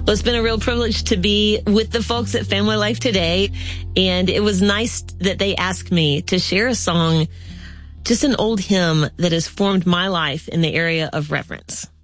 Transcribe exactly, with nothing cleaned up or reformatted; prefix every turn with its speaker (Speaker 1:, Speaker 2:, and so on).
Speaker 1: Well, it's been a real privilege to be with the folks at Family Life today, and it was nice that they asked me to share a song, just an old hymn that has formed my life in the area of reverence.